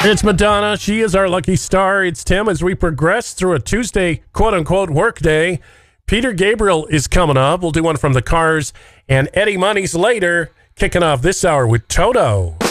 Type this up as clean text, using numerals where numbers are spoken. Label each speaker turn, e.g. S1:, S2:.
S1: It's Madonna. She is our lucky star. It's Tim as we progress through a Tuesday, quote-unquote, work day. Peter Gabriel is coming up. We'll do one from the Cars. And Eddie Money's later, kicking off this hour with Toto.